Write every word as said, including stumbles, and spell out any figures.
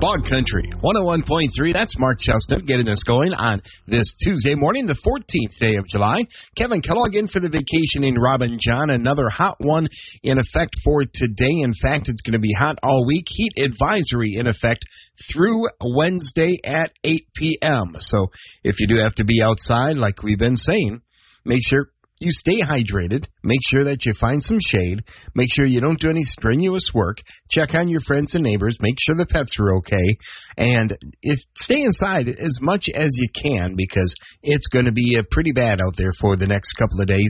Fog Country, one oh one point three. That's Mark Chestnut getting us going on this Tuesday morning, the fourteenth day of July. Kevin Kellogg in for the vacationing Robin John. Another hot one in effect for today. In fact, it's going to be hot all week. Heat advisory in effect through Wednesday at eight p.m. So if you do have to be outside, like we've been saying, make sure you stay hydrated. Make sure that you find some shade. Make sure you don't do any strenuous work. Check on your friends and neighbors. Make sure the pets are okay. And if stay inside as much as you can, because it's going to be uh, pretty bad out there for the next couple of days.